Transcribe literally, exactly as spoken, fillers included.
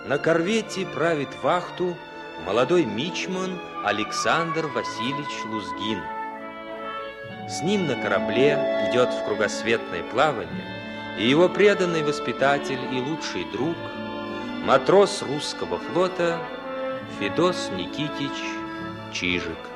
На корвете правит вахту молодой мичман Александр Васильевич Лузгин. С ним на корабле идет в кругосветное плавание и его преданный воспитатель и лучший друг, матрос русского флота Федос Никитич Чижик.